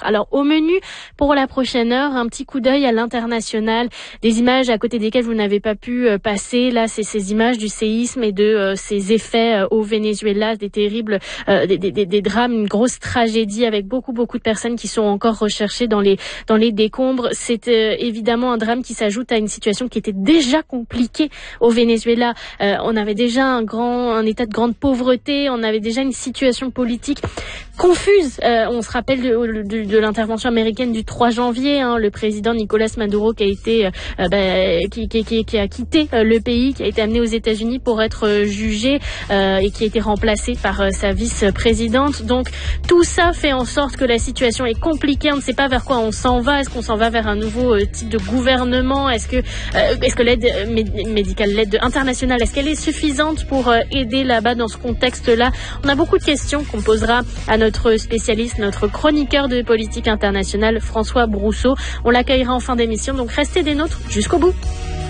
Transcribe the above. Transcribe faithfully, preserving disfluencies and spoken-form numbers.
Alors au menu pour la prochaine heure, un petit coup d'œil à l'international, des images à côté desquelles vous n'avez pas pu euh, passer. Là, c'est ces images du séisme et de euh, ses effets euh, au Venezuela, des terribles, euh, des, des, des drames, une grosse tragédie avec beaucoup beaucoup de personnes qui sont encore recherchées dans les dans les décombres. C'est euh, évidemment un drame qui s'ajoute à une situation qui était déjà compliquée au Venezuela. Euh, on avait déjà un grand un état de grande pauvreté, on avait déjà une situation politique confuse. Euh, on se rappelle de, de, de l'intervention américaine du trois janvier, hein, le président Nicolas Maduro qui a été euh, bah, qui, qui, qui, qui a quitté euh, le pays, qui a été amené aux États-Unis pour être euh, jugé euh, et qui a été remplacé par euh, sa vice-présidente. Donc tout ça fait en sorte que la situation est compliquée. On ne sait pas vers quoi on s'en va. Est-ce qu'on s'en va vers un nouveau euh, type de gouvernement? Est-ce que euh, est-ce que l'aide mé- médicale, l'aide internationale, est-ce qu'elle est suffisante pour euh, aider là-bas dans ce contexte-là? On a beaucoup de questions qu'on posera à notre notre spécialiste, notre chroniqueur de politique internationale, François Brousseau. On l'accueillera en fin d'émission, donc restez des nôtres jusqu'au bout.